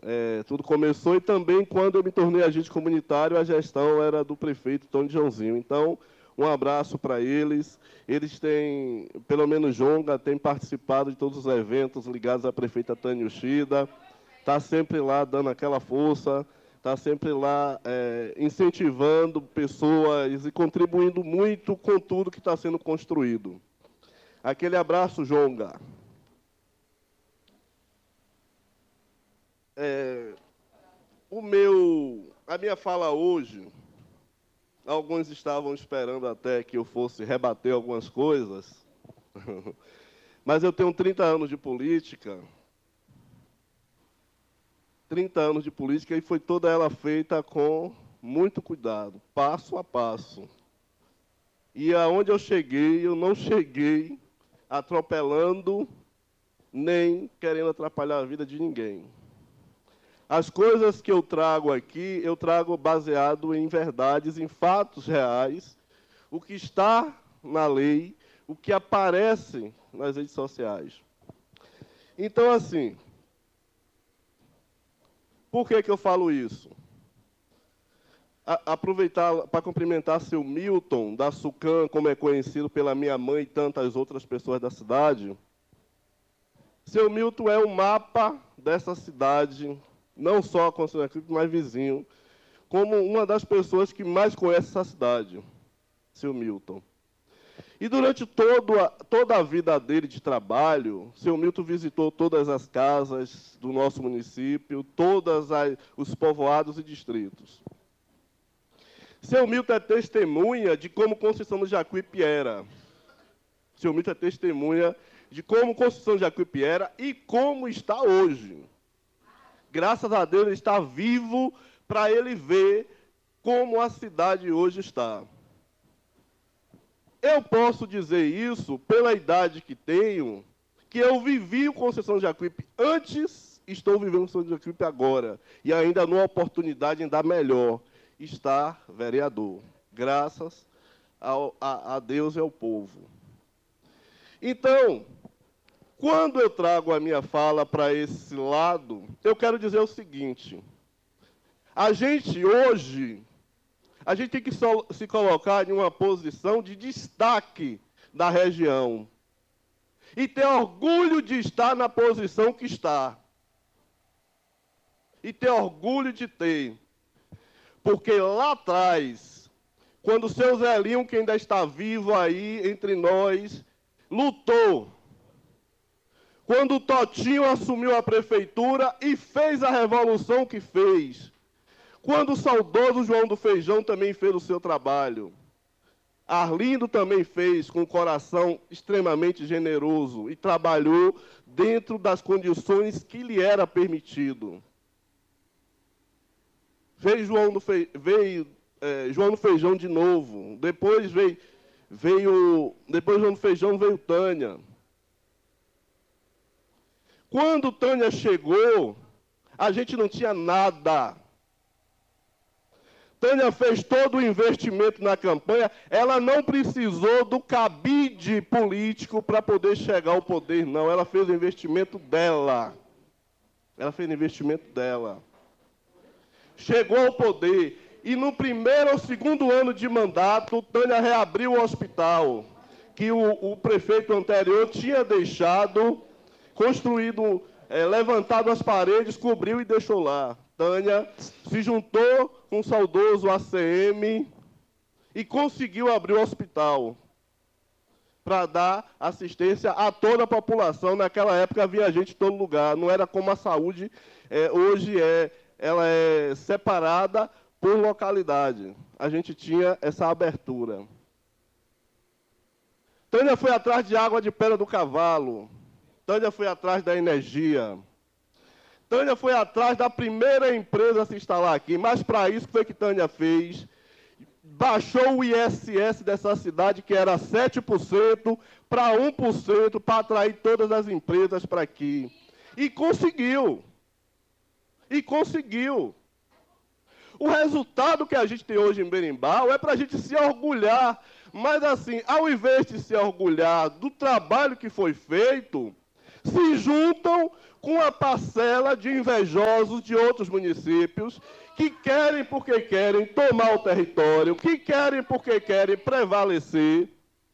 tudo começou, e também quando eu me tornei agente comunitário, a gestão era do prefeito Tony Joãozinho. Então, um abraço para eles. Eles têm, pelo menos Jonga, tem participado de todos os eventos ligados à prefeita Tânia Uchida, está sempre lá dando aquela força, está sempre lá incentivando pessoas e contribuindo muito com tudo que está sendo construído. Aquele abraço, Jonga. A minha fala hoje, alguns estavam esperando até que eu fosse rebater algumas coisas, mas eu tenho 30 anos de política, 30 anos de política, e foi toda ela feita com muito cuidado, passo a passo. E aonde eu cheguei, eu não cheguei atropelando, nem querendo atrapalhar a vida de ninguém. As coisas que eu trago aqui, eu trago baseado em verdades, em fatos reais, o que está na lei, o que aparece nas redes sociais. Então, assim, por que eu falo isso? Aproveitar para cumprimentar seu Milton, da Sucam, como é conhecido pela minha mãe e tantas outras pessoas da cidade. Seu Milton é o mapa dessa cidade, não só a Conselheiro Jacuípe, mas vizinho, como uma das pessoas que mais conhece essa cidade, seu Milton. E durante toda a vida dele de trabalho, seu Milton visitou todas as casas do nosso município, todos os povoados e distritos. Seu Milton é testemunha de como Conceição do Jacuípe era. Seu Milton é testemunha de como Conceição do Jacuípe era e como está hoje. Graças a Deus, ele está vivo para ele ver como a cidade hoje está. Eu posso dizer isso, pela idade que tenho, que eu vivi o Conceição do Jacuípe antes, estou vivendo o Conceição do Jacuípe agora, e ainda numa oportunidade ainda melhor, estar vereador, graças a Deus e ao povo. Então, quando eu trago a minha fala para esse lado, eu quero dizer o seguinte: a gente hoje, a gente tem que se colocar em uma posição de destaque da região e ter orgulho de estar na posição que está. E ter orgulho de ter. Porque lá atrás, quando o seu Zelinho, que ainda está vivo aí entre nós, lutou, quando o Totinho assumiu a prefeitura e fez a revolução que fez, quando o saudoso João do Feijão também fez o seu trabalho, Arlindo também fez com um coração extremamente generoso e trabalhou dentro das condições que lhe era permitido. Veio João do Feijão de novo, depois depois João do Feijão veio Tânia. Quando Tânia chegou, a gente não tinha nada. Tânia fez todo o investimento na campanha, ela não precisou do cabide político para poder chegar ao poder, não. Ela fez o investimento dela. Ela fez o investimento dela. Chegou ao poder, e no primeiro ou segundo ano de mandato, Tânia reabriu o hospital, que o prefeito anterior tinha deixado, construído, levantado as paredes, cobriu e deixou lá. Tânia se juntou com o saudoso ACM e conseguiu abrir o hospital para dar assistência a toda a população. Naquela época havia gente em todo lugar, não era como a saúde hoje ela é separada por localidade. A gente tinha essa abertura. Tânia foi atrás de água de Pedra do Cavalo. Tânia foi atrás da energia. Tânia foi atrás da primeira empresa a se instalar aqui. Mas para isso, o que foi que Tânia fez? Baixou o ISS dessa cidade, que era 7%, para 1%, para atrair todas as empresas para aqui. E conseguiu. E conseguiu. O resultado que a gente tem hoje em Berimbau é para a gente se orgulhar. Mas, assim, ao invés de se orgulhar do trabalho que foi feito, se juntam com a parcela de invejosos de outros municípios que querem porque querem tomar o território, que querem porque querem prevalecer,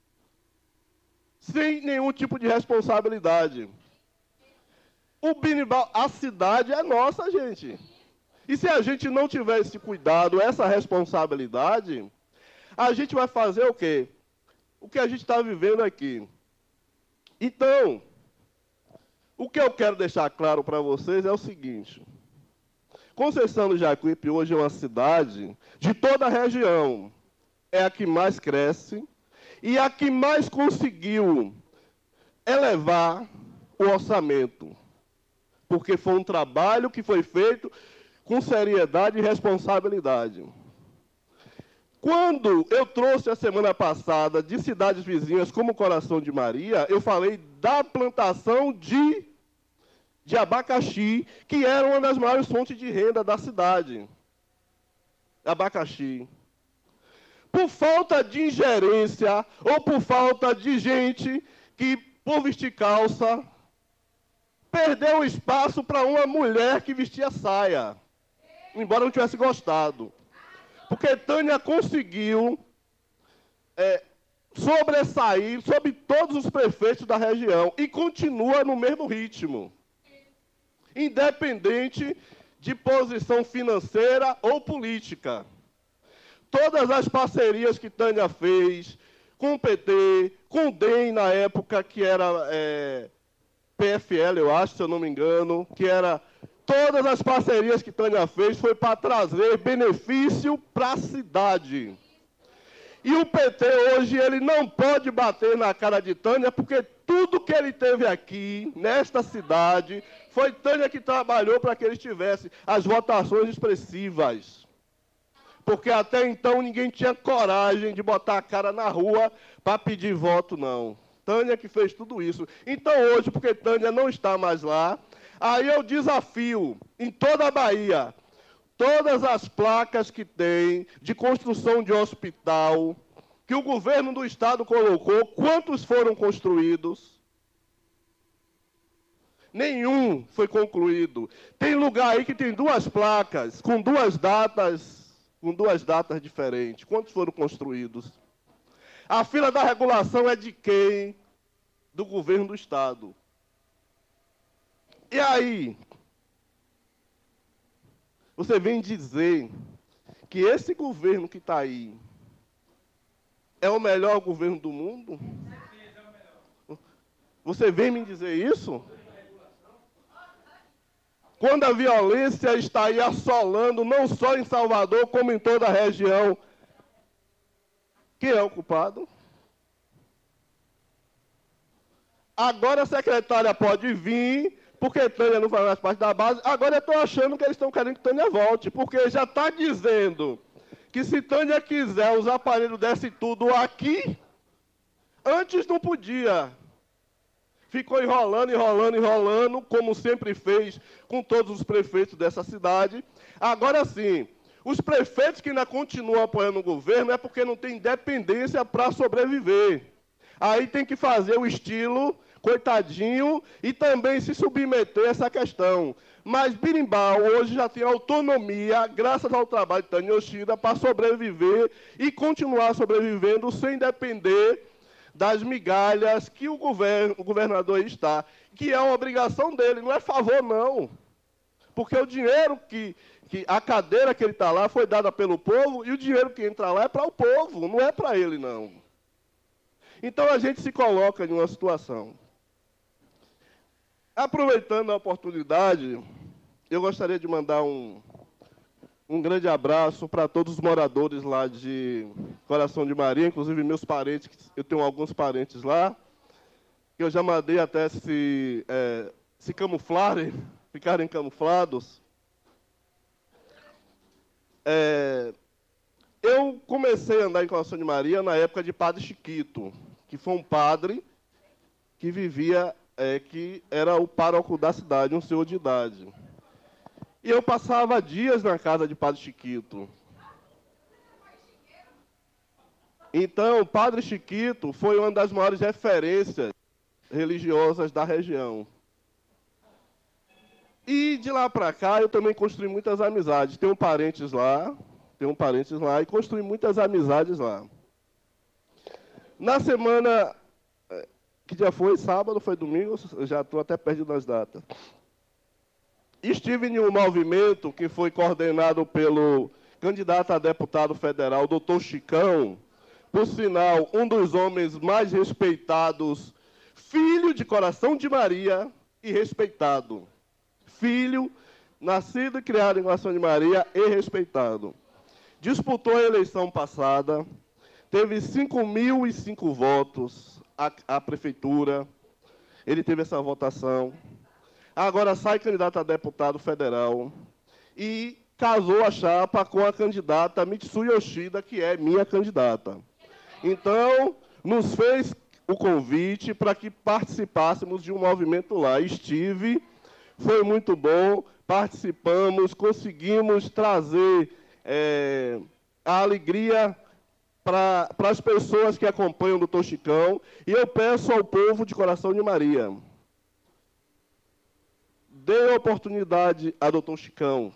sem nenhum tipo de responsabilidade. O Birimbau, a cidade é nossa, gente. E se a gente não tiver esse cuidado, essa responsabilidade, a gente vai fazer o quê? O que a gente está vivendo aqui. Então, o que eu quero deixar claro para vocês é o seguinte. Conceição do Jacuípe hoje é uma cidade de toda a região. É a que mais cresce e a que mais conseguiu elevar o orçamento. Porque foi um trabalho que foi feito com seriedade e responsabilidade. Quando eu trouxe a semana passada de cidades vizinhas como Coração de Maria, eu falei da plantação de abacaxi, que era uma das maiores fontes de renda da cidade. Abacaxi. Por falta de ingerência, ou por falta de gente que, por vestir calça, perdeu espaço para uma mulher que vestia saia, embora não tivesse gostado. Porque Tânia conseguiu sobressair sobre todos os prefeitos da região e continua no mesmo ritmo. Independente de posição financeira ou política. Todas as parcerias que Tânia fez com o PT, com o DEM na época, que era PFL, eu acho, se eu não me engano, que era... Todas as parcerias que Tânia fez foi para trazer benefício para a cidade. E o PT hoje, ele não pode bater na cara de Tânia, porque tudo que ele teve aqui, nesta cidade, foi Tânia que trabalhou para que ele tivesse as votações expressivas. Porque até então ninguém tinha coragem de botar a cara na rua para pedir voto, não. Tânia que fez tudo isso. Então hoje, porque Tânia não está mais lá, aí eu desafio em toda a Bahia, todas as placas que tem de construção de hospital, que o governo do estado colocou, quantos foram construídos? Nenhum foi concluído. Tem lugar aí que tem duas placas, com duas datas diferentes. Quantos foram construídos? A fila da regulação é de quem? Do governo do estado. E aí, você vem dizer que esse governo que está aí é o melhor governo do mundo? Você vem me dizer isso? Quando a violência está aí assolando, não só em Salvador, como em toda a região, quem é o culpado? Agora a secretária pode vir, porque Tânia não faz mais parte da base. Agora eu estou achando que eles estão querendo que Tânia volte, porque já está dizendo que se Tânia quiser, os aparelhos descem tudo aqui. Antes não podia. Ficou enrolando, como sempre fez com todos os prefeitos dessa cidade. Agora sim, os prefeitos que ainda continuam apoiando o governo é porque não tem independência para sobreviver. Aí tem que fazer o estilo coitadinho e também se submeter a essa questão. Mas Birimbau hoje já tem autonomia, graças ao trabalho de Tânia Yoshida, para sobreviver e continuar sobrevivendo sem depender das migalhas que o governador aí está, que é uma obrigação dele, não é favor não. Porque o dinheiro a cadeira que ele está lá foi dada pelo povo e o dinheiro que entra lá é para o povo, não é para ele não. Então a gente se coloca em uma situação. Aproveitando a oportunidade, eu gostaria de mandar um grande abraço para todos os moradores lá de Coração de Maria, inclusive meus parentes, eu tenho alguns parentes lá, que eu já mandei até se camuflarem, ficarem camuflados. Eu comecei a andar em Coração de Maria na época de Padre Chiquito, que foi um padre que vivia, que era o pároco da cidade, um senhor de idade. E eu passava dias na casa de Padre Chiquito. Então, Padre Chiquito foi uma das maiores referências religiosas da região. E de lá para cá eu também construí muitas amizades. Tenho parentes lá e construí muitas amizades lá. Na semana, que dia foi? Sábado, foi domingo? Eu já estou até perdido nas datas. Estive em um movimento que foi coordenado pelo candidato a deputado federal, doutor Chicão, por sinal, um dos homens mais respeitados, filho de coração de Maria e respeitado. Filho, nascido e criado em coração de Maria e respeitado. Disputou a eleição passada, teve 5.005 votos à prefeitura, ele teve essa votação. Agora sai candidato a deputado federal e casou a chapa com a candidata Mitsuyo Yoshida, que é minha candidata. Então, nos fez o convite para que participássemos de um movimento lá. Estive, foi muito bom, participamos, conseguimos trazer a alegria para as pessoas que acompanham o doutor Chicão, e eu peço ao povo de Coração de Maria, dê oportunidade a doutor Chicão,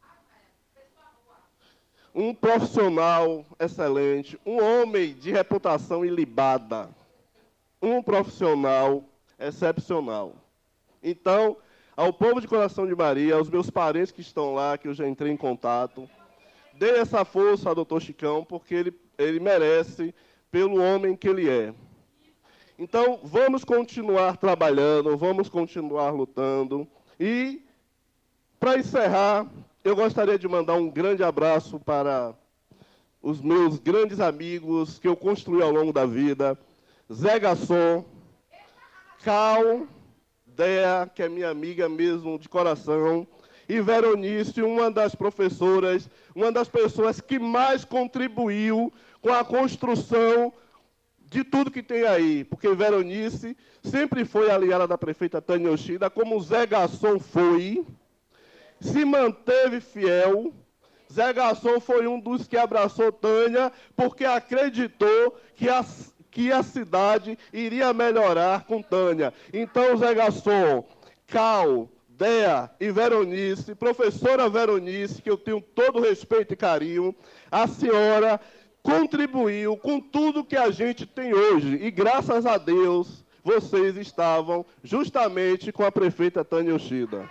um profissional excelente, um homem de reputação ilibada, um profissional excepcional. Então, ao povo de Coração de Maria, aos meus parentes que estão lá, que eu já entrei em contato, dê essa força ao doutor Chicão, porque ele merece pelo homem que ele é. Então, vamos continuar trabalhando, vamos continuar lutando. E, para encerrar, eu gostaria de mandar um grande abraço para os meus grandes amigos que eu construí ao longo da vida. Zé Gasson, Cal, Dea, que é minha amiga mesmo de coração, e Veronice, uma das professoras, uma das pessoas que mais contribuiu com a construção de tudo que tem aí, porque Veronice sempre foi aliada da prefeita Tânia Yoshida, como Zé Gasson foi, se manteve fiel. Zé Gasson foi um dos que abraçou Tânia, porque acreditou que a cidade iria melhorar com Tânia. Então, Zé Gasson, Cal, Dea e Veronice, professora Veronice, que eu tenho todo respeito e carinho, a senhora contribuiu com tudo que a gente tem hoje. E, graças a Deus, vocês estavam justamente com a prefeita Tânia Yoshida.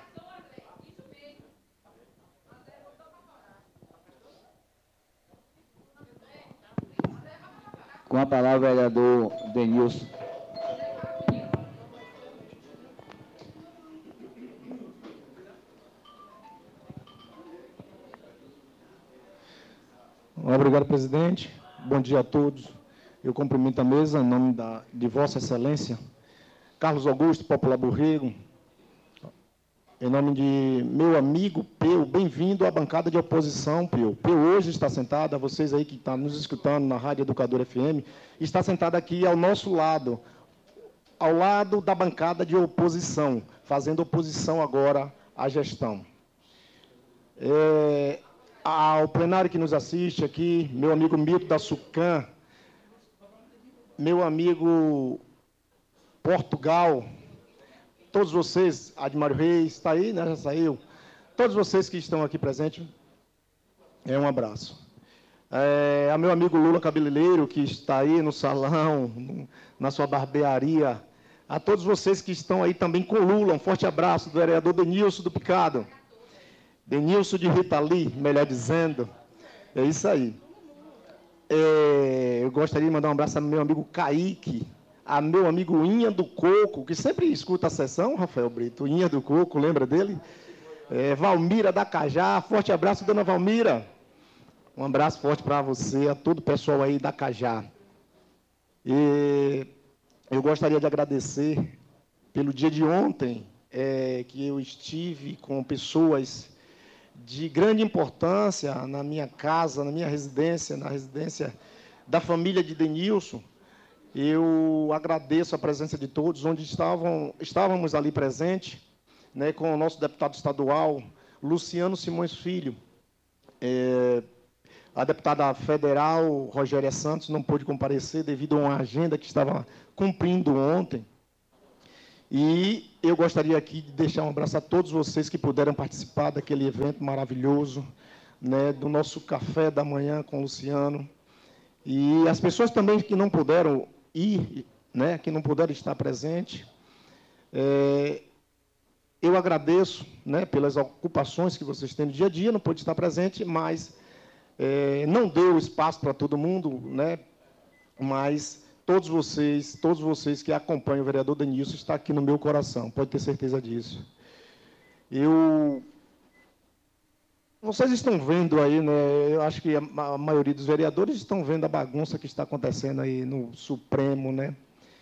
Com a palavra, o vereador Denilson. Obrigado, presidente. Bom dia a todos. Eu cumprimento a mesa em nome de Vossa Excelência, Carlos Augusto Popular Borrego, em nome de meu amigo Peu. Bem-vindo à bancada de oposição, Peu. Peu hoje está sentado, a vocês aí que estão nos escutando na Rádio Educador FM, está sentado aqui ao nosso lado, ao lado da bancada de oposição, fazendo oposição agora à gestão. Ao plenário que nos assiste aqui, meu amigo Mito da Sucan, meu amigo Portugal, todos vocês, Admário Reis, está aí, né? Já saiu. Todos vocês que estão aqui presentes, um abraço. A meu amigo Lula Cabeleireiro, que está aí no salão, na sua barbearia. A todos vocês que estão aí também com Lula, um forte abraço do vereador Denilson do Picado. Denilson de Ritali, melhor dizendo. É isso aí. Eu gostaria de mandar um abraço ao meu amigo Kaique, a meu amigo Inha do Coco, que sempre escuta a sessão, Rafael Brito, Inha do Coco, lembra dele? Valmira da Cajá, forte abraço, dona Valmira. Um abraço forte para você, a todo o pessoal aí da Cajá. E eu gostaria de agradecer pelo dia de ontem, que eu estive com pessoas de grande importância na minha casa, na minha residência, na residência da família de Denilson. Eu agradeço a presença de todos, onde estávamos ali presentes, né, com o nosso deputado estadual, Luciano Simões Filho. A deputada federal, Rogéria Santos, não pôde comparecer devido a uma agenda que estava cumprindo ontem. E eu gostaria aqui de deixar um abraço a todos vocês que puderam participar daquele evento maravilhoso, né, do nosso café da manhã com o Luciano. E as pessoas também que não puderam ir, né, que não puderam estar presentes, eu agradeço, né, pelas ocupações que vocês têm no dia a dia, não pude estar presente, mas não deu espaço para todo mundo, né, mas todos vocês que acompanham o vereador Denilson, está aqui no meu coração, pode ter certeza disso. Vocês estão vendo aí, né, eu acho que a maioria dos vereadores estão vendo a bagunça que está acontecendo aí no Supremo, né,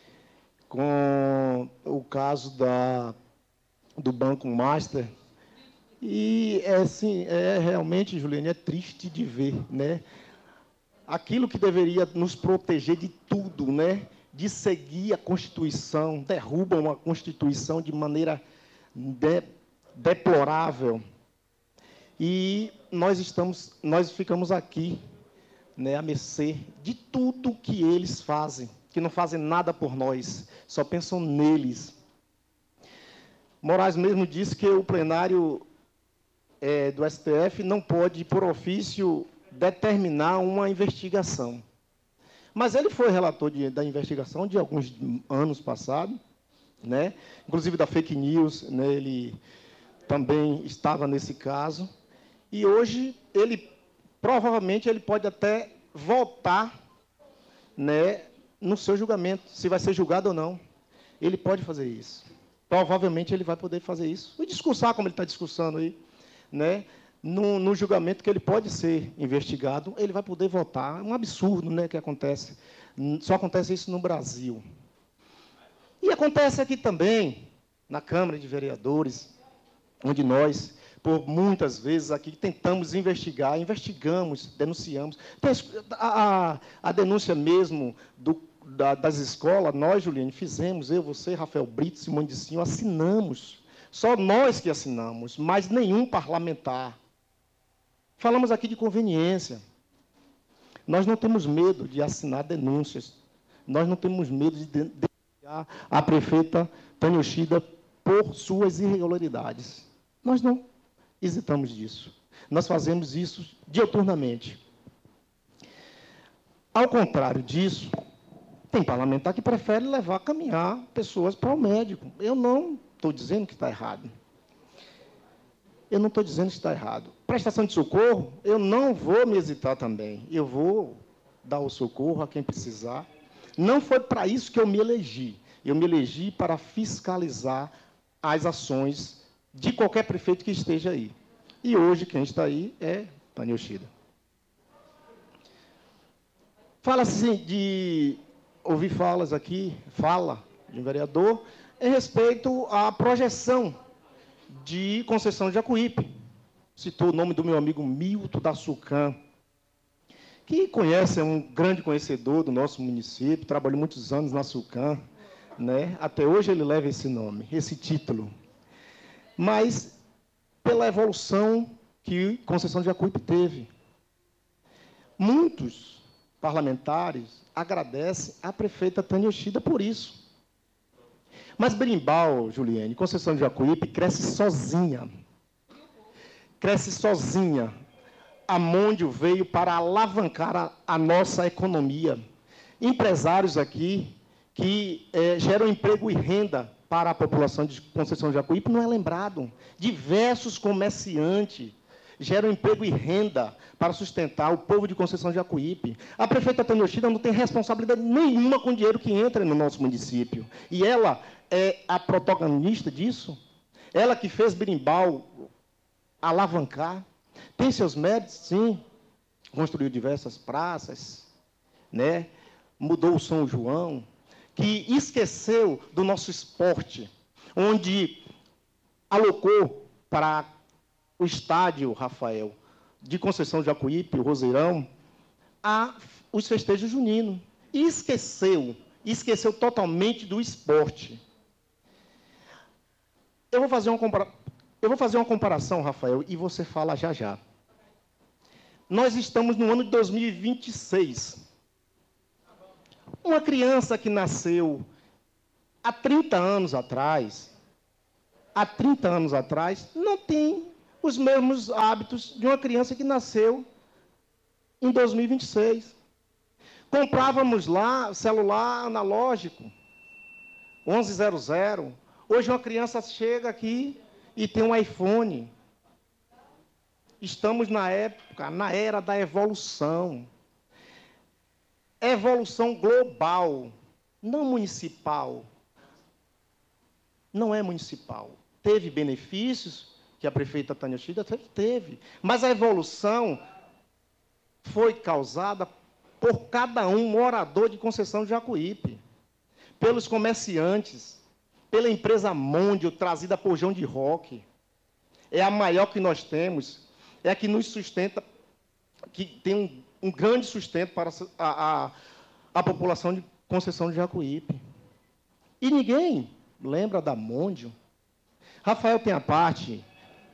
com o caso do Banco Master. E, assim, realmente, Juliane, é triste de ver, né, aquilo que deveria nos proteger de tudo, né, de seguir a Constituição, derrubam a Constituição de maneira deplorável. E nós ficamos aqui, né, à mercê de tudo que eles fazem, que não fazem nada por nós, só pensam neles. Moraes mesmo disse que o plenário do STF não pode, por ofício, determinar uma investigação. Mas ele foi relator da investigação de alguns anos passados, né? Inclusive da fake news, né? Ele também estava nesse caso. E hoje, provavelmente, ele pode até voltar, né, no seu julgamento, se vai ser julgado ou não. Ele pode fazer isso. Provavelmente, ele vai poder fazer isso. E discursar, como ele está discursando aí, né? No julgamento que ele pode ser investigado, ele vai poder votar. É um absurdo, né, que acontece. Só acontece isso no Brasil. E acontece aqui também, na Câmara de Vereadores, onde nós, por muitas vezes aqui, tentamos investigar, investigamos, denunciamos. A denúncia mesmo das escolas, nós, Juliane, fizemos, eu, você, Rafael Brito, Simone de Sinho, assinamos. Só nós que assinamos, mas nenhum parlamentar. Falamos aqui de conveniência. Nós não temos medo de assinar denúncias. Nós não temos medo de denunciar a prefeita Tânia Yoshida por suas irregularidades. Nós não hesitamos disso. Nós fazemos isso diuturnamente. Ao contrário disso, tem parlamentar que prefere caminhar pessoas para o médico. Eu não estou dizendo que está errado. Eu não estou dizendo que está errado. Prestação de socorro, eu não vou me hesitar também. Eu vou dar o socorro a quem precisar. Não foi para isso que eu me elegi. Eu me elegi para fiscalizar as ações de qualquer prefeito que esteja aí. E hoje quem está aí é Tânia Yoshida. Fala-se ouvi falas aqui, fala de um vereador, em respeito à projeção de Conceição de Jacuípe. Citou o nome do meu amigo Milton da Sucam, que é um grande conhecedor do nosso município, trabalhou muitos anos na Sucam, né? Até hoje ele leva esse nome, esse título. Mas pela evolução que Conceição de Jacuípe teve. Muitos parlamentares agradecem à prefeita Tânia Yoshida por isso. Mas Berimbau, Juliane, Conceição de Jacuípe, cresce sozinha. Cresce sozinha. A Mondio veio para alavancar a nossa economia. Empresários aqui que geram emprego e renda para a população de Conceição de Jacuípe não é lembrado. Diversos comerciantes geram emprego e renda para sustentar o povo de Conceição de Jacuípe. A prefeita Tânia Yoshida não tem responsabilidade nenhuma com o dinheiro que entra no nosso município. E ela é a protagonista disso. Ela que fez Berimbau alavancar. Tem seus méritos, sim. Construiu diversas praças, né? Mudou o São João, que esqueceu do nosso esporte, onde alocou para o estádio, Rafael, de Conceição de Jacuípe, o Roseirão, os festejos juninos. E esqueceu totalmente do esporte. Eu vou fazer uma comparação, Rafael, e você fala já já. Nós estamos no ano de 2026. Uma criança que nasceu há 30 anos atrás, não tem os mesmos hábitos de uma criança que nasceu em 2026. Comprávamos lá celular analógico, 1100. Hoje uma criança chega aqui e tem um iPhone. Estamos na era da evolução. Evolução global, não municipal. Não é municipal. Teve benefícios que a prefeita Tânia Chida teve, mas a evolução foi causada por cada um morador de Conceição de Jacuípe, pelos comerciantes, pela empresa Mondio, trazida por João de Roque. É a maior que nós temos, é a que nos sustenta, que tem um grande sustento para a população de Conceição de Jacuípe. E ninguém lembra da Mondio. Rafael tem a parte.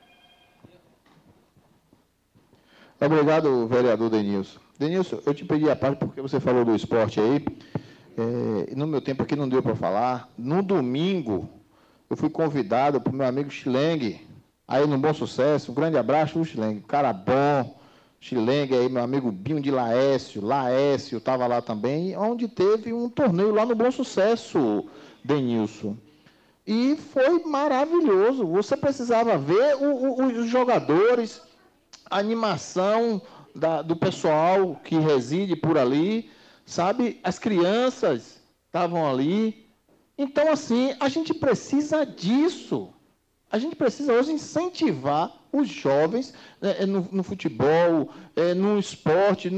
Obrigado, vereador Denilson. Denilson, eu te pedi a parte porque você falou do esporte aí. No meu tempo aqui não deu para falar. No domingo, eu fui convidado para o meu amigo Schileng, aí no Bom Sucesso. Um grande abraço, Schileng. Cara bom. Schileng aí, meu amigo Binho de Laécio estava lá também, onde teve um torneio lá no Bom Sucesso, Denilson. E foi maravilhoso. Você precisava ver os jogadores, a animação do pessoal que reside por ali, sabe? As crianças estavam ali. Então, assim, a gente precisa disso. A gente precisa hoje incentivar os jovens no futebol, no esporte,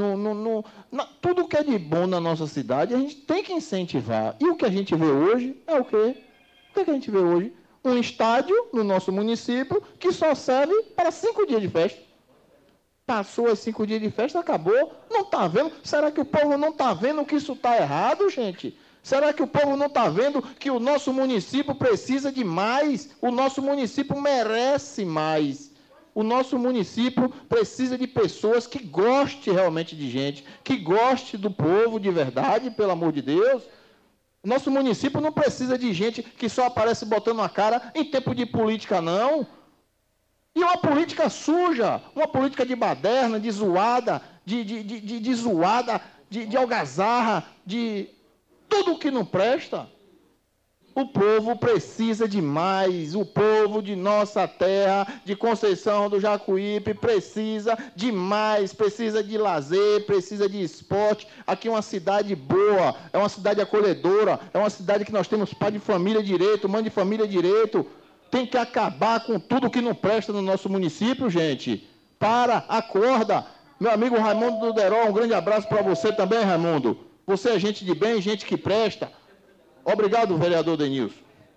tudo que é de bom na nossa cidade, a gente tem que incentivar. E o que a gente vê hoje é o quê? O que a gente vê hoje? Um estádio no nosso município que só serve para 5 dias de festa. Passou os 5 dias de festa, acabou. Não está vendo? Será que o povo não está vendo que isso está errado, gente? Será que o povo não está vendo que o nosso município precisa de mais? O nosso município merece mais. O nosso município precisa de pessoas que gostem realmente de gente, que gostem do povo de verdade, pelo amor de Deus. Nosso município não precisa de gente que só aparece botando a cara em tempo de política, não. E uma política suja, uma política de baderna, de zoada, de zoada, de algazarra, de tudo que não presta. O povo precisa de mais. O povo de nossa terra, de Conceição do Jacuípe, precisa de mais. Precisa de lazer, precisa de esporte. Aqui é uma cidade boa, é uma cidade acolhedora, é uma cidade que nós temos pai de família direito, mãe de família direito. Tem que acabar com tudo que não presta no nosso município, gente. Acorda. Meu amigo Raimundo do Deró, um grande abraço para você também, Raimundo. Você é gente de bem, gente que presta. Obrigado, vereador Denilson.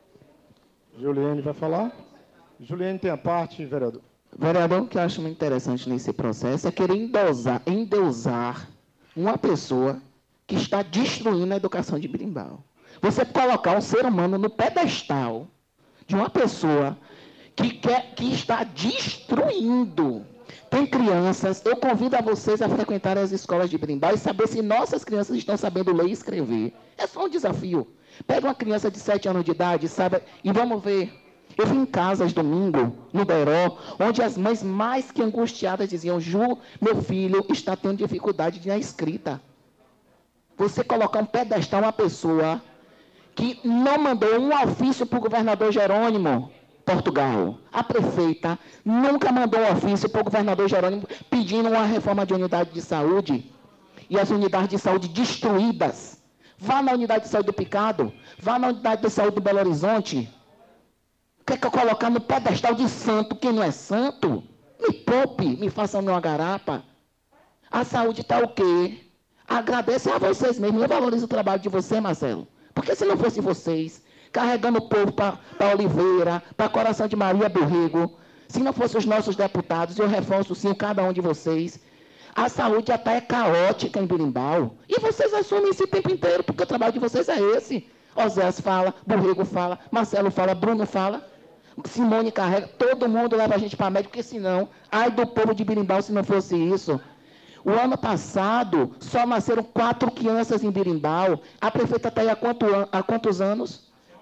Juliane vai falar? Juliane tem a parte, vereador. Vereador, o que eu acho muito interessante nesse processo é querer endeusar uma pessoa que está destruindo a educação de Birimbau. Você colocar um ser humano no pedestal de uma pessoa que está destruindo. Tem crianças, eu convido a vocês a frequentar as escolas de Birimbau e saber se nossas crianças estão sabendo ler e escrever. É só um desafio. Pega uma criança de 7 anos de idade, sabe, e vamos ver. Eu vim em casas domingo, no Beró, onde as mães mais que angustiadas diziam: Ju, meu filho está tendo dificuldade na escrita. Você colocar um pedestal uma pessoa que não mandou um ofício para o governador Jerônimo Portugal. A prefeita nunca mandou um ofício para o governador Jerônimo pedindo uma reforma de unidade de saúde. E as unidades de saúde destruídas. Vá na unidade de saúde do Picado, vá na unidade de saúde do Belo Horizonte. Quer que eu colocar no pedestal de santo quem não é santo? Me poupe, me faça uma garapa. A saúde está o quê? Agradeço a vocês mesmos. Eu valorizo o trabalho de você, Marcelo. Porque se não fosse vocês, carregando o povo para Oliveira, para Coração de Maria Borrego, se não fossem os nossos deputados, eu reforço sim cada um de vocês, a saúde até é caótica em Birimbau. E vocês assumem esse tempo inteiro, porque o trabalho de vocês é esse. Osés fala, Borrego fala, Marcelo fala, Bruno fala, Simone carrega, todo mundo leva a gente para médico, porque senão, ai do povo de Birimbau se não fosse isso. O ano passado, só nasceram 4 crianças em Birimbau. A prefeita está aí há quantos anos?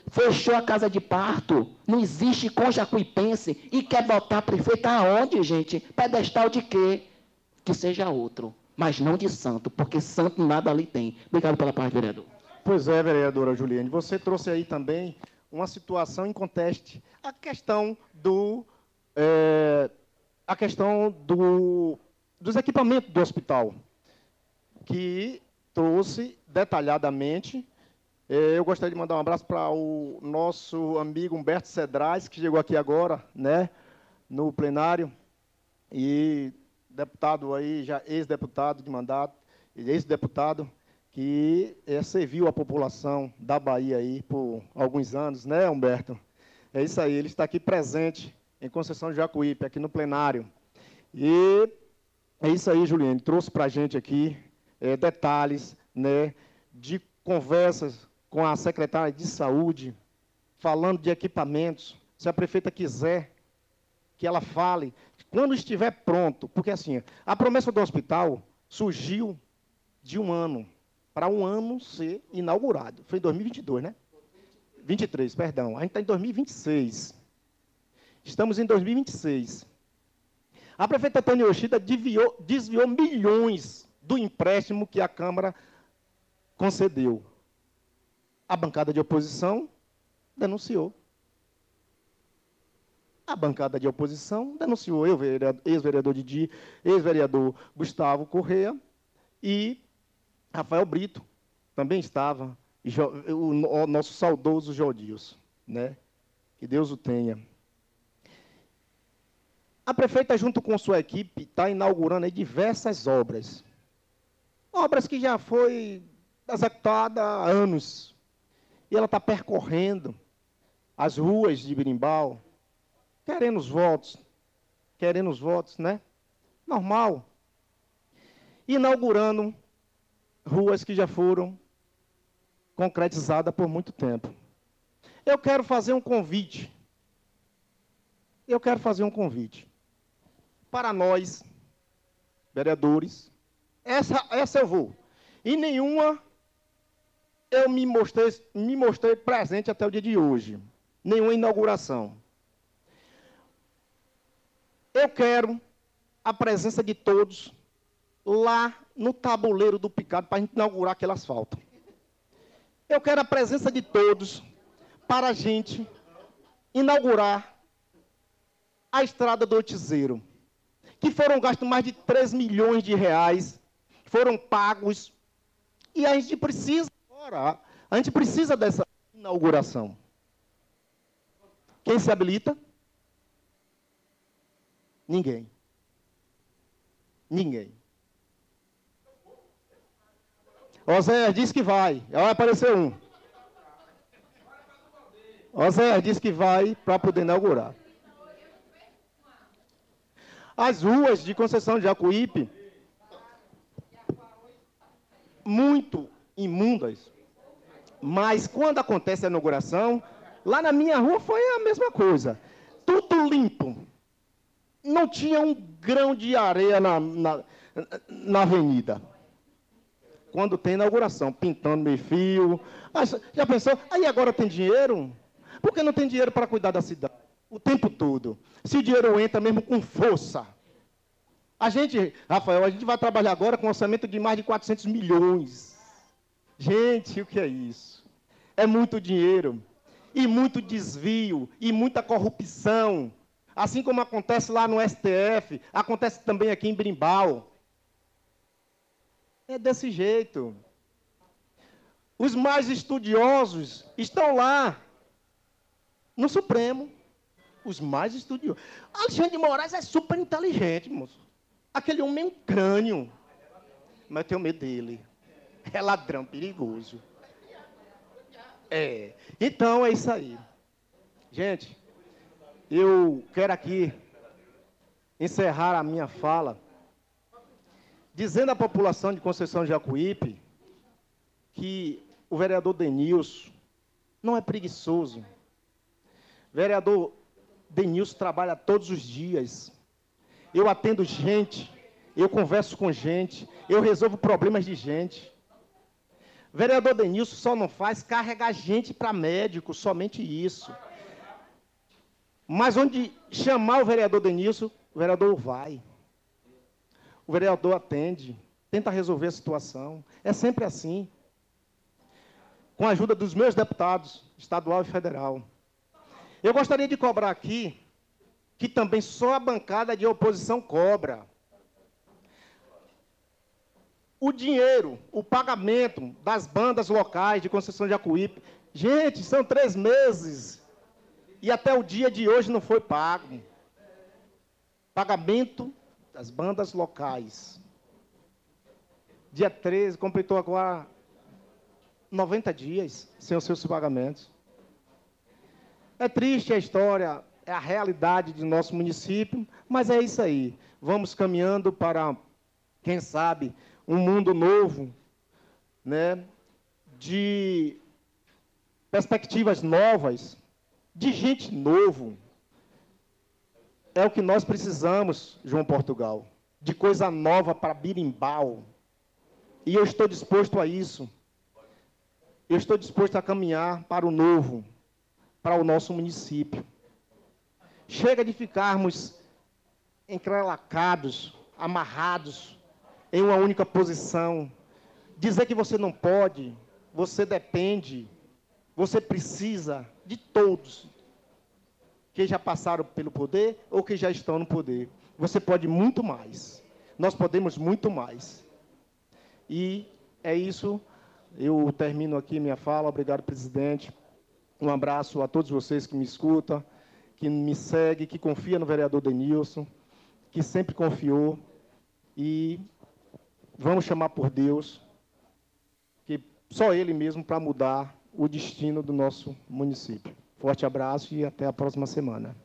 fechou a casa de parto, não existe com jacuipense e quer botar prefeito aonde, gente? Pedestal de quê? Que seja outro, mas não de santo, porque santo nada ali tem. Obrigado pela parte, vereador. Pois é, vereadora Juliane, você trouxe aí também uma situação em conteste, a questão dos equipamentos do hospital, que trouxe detalhadamente. Eu gostaria de mandar um abraço para o nosso amigo Humberto Cedrais, que chegou aqui agora, né, no plenário, e deputado aí, já ex-deputado de mandato, ex-deputado, que serviu a população da Bahia aí por alguns anos, né, Humberto? É isso aí, ele está aqui presente em Conceição de Jacuípe, aqui no plenário. E é isso aí, Juliane, trouxe para a gente aqui detalhes, né, de conversas com a secretária de Saúde, falando de equipamentos. Se a prefeita quiser que ela fale, quando estiver pronto, porque assim, a promessa do hospital surgiu de um ano, para um ano ser inaugurado. Foi em 2022, né? 23, perdão. A gente está em 2026. Estamos em 2026. A prefeita Tânia Yoshida desviou milhões do empréstimo que a Câmara concedeu. A bancada de oposição denunciou. A bancada de oposição denunciou. Eu, ex-vereador Didi, ex-vereador Gustavo Correia e Rafael Brito também estava, o nosso saudoso Jodilson, né? Que Deus o tenha. A prefeita, junto com sua equipe, está inaugurando aí diversas obras. Obras que já foi executada há anos. E ela está percorrendo as ruas de Birimbau, querendo os votos, né? Normal. Inaugurando ruas que já foram concretizadas por muito tempo. Eu quero fazer um convite. Para nós, vereadores. Essa eu vou. E nenhuma eu me mostrei presente até o dia de hoje. Nenhuma inauguração. Eu quero a presença de todos lá no tabuleiro do Picado para a gente inaugurar aquele asfalto. Eu quero a presença de todos para a gente inaugurar a estrada do Otizeiro, que foram gastos mais de 3 milhões de reais, foram pagos, e a gente precisa dessa inauguração. Quem se habilita? Ninguém. Oséias disse que vai aparecer um. Oséias disse que vai para poder inaugurar. As ruas de Conceição de Jacuípe, muito imundas, mas quando acontece a inauguração, lá na minha rua foi a mesma coisa. Tudo limpo. Não tinha um grão de areia na avenida. Quando tem inauguração, pintando meio-fio. Já pensou? Aí agora tem dinheiro? Por que não tem dinheiro para cuidar da cidade? O tempo todo. Se o dinheiro entra mesmo com força. Rafael, a gente vai trabalhar agora com um orçamento de mais de 400 milhões. Gente, o que é isso? É muito dinheiro. E muito desvio. E muita corrupção. Assim como acontece lá no STF, acontece também aqui em Birimbau. É desse jeito. Os mais estudiosos estão lá, no Supremo. Os mais estudiosos. Alexandre de Moraes é super inteligente, moço. Aquele homem é um crânio. Mas eu tenho medo dele. É ladrão perigoso. Então é isso aí. Gente, eu quero aqui encerrar a minha fala dizendo à população de Conceição de Jacuípe que o vereador Denilson não é preguiçoso. Vereador Denilson trabalha todos os dias. Eu atendo gente, eu converso com gente, eu resolvo problemas de gente. Vereador Denilson só não faz carregar gente para médico, somente isso. Mas onde chamar o vereador Denilson, o vereador vai. O vereador atende, tenta resolver a situação. É sempre assim. Com a ajuda dos meus deputados, estadual e federal. Eu gostaria de cobrar aqui, que também só a bancada de oposição cobra. O dinheiro, o pagamento das bandas locais de Conceição de Jacuípe. Gente, são 3 meses. E até o dia de hoje não foi pago. Pagamento das bandas locais. Dia 13, completou agora 90 dias sem os seus pagamentos. É triste a história, é a realidade do nosso município, mas é isso aí. Vamos caminhando para, quem sabe, um mundo novo, né, de perspectivas novas, de gente novo. É o que nós precisamos, João Portugal, de coisa nova para Birimbau. E eu estou disposto a isso. Eu estou disposto a caminhar para o novo, para o nosso município. Chega de ficarmos encrelacados, amarrados, em uma única posição. Dizer que você não pode, você depende, você precisa de todos que já passaram pelo poder ou que já estão no poder. Você pode muito mais. Nós podemos muito mais. E é isso. Eu termino aqui minha fala. Obrigado, presidente. Um abraço a todos vocês que me escutam, que me seguem, que confiam no vereador Denilson, que sempre confiou. E vamos chamar por Deus, que só Ele mesmo para mudar o destino do nosso município. Forte abraço e até a próxima semana.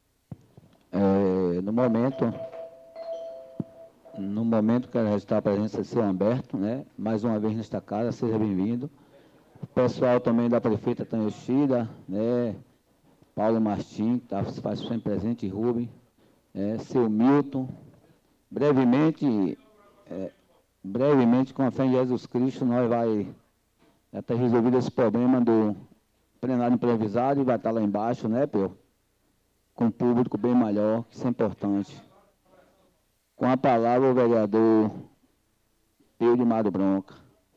No momento, quero registrar a presença de seu Humberto, né? Mais uma vez nesta casa, seja bem-vindo. O pessoal também da prefeita Tanhoshida, né? Paulo Martins, que faz sempre presente, Rubem, seu Milton. Brevemente, com a fé em Jesus Cristo, nós vai ter resolvido esse problema do plenário improvisado e vai estar lá embaixo, né, Peu? Com um público bem maior, que isso é importante. Com a palavra, o vereador Peu de Mário Bronca.